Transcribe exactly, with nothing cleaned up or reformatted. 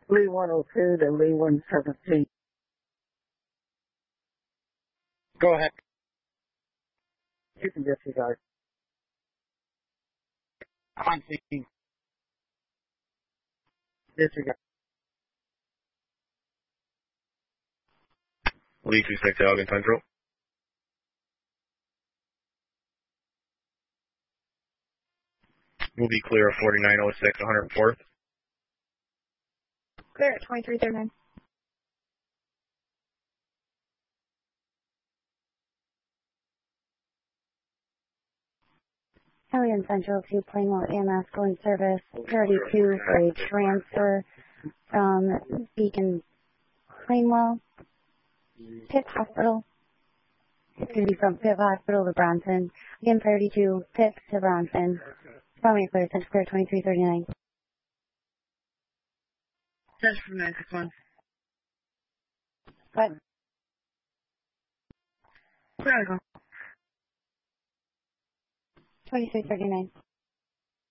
Lee one oh two to Lee one seventeen. Go ahead. You can disregard. On scene. Disregard. Lee two six Elgin Central. Will be clear at forty-nine oh six, one oh fourth. Clear at twenty-three thirty-nine. Alien Central to Plainwell E M S going service thirty-two for a transfer from Beacon Plainwell, Pitt Hospital. It's going to be from Pitt Hospital to Bronson. Again, thirty-two, Pitt to Bronson. Probably clear, Central clear, twenty-three thirty-nine. Central from nine six one. What? Where are we going? twenty-three thirty-nine.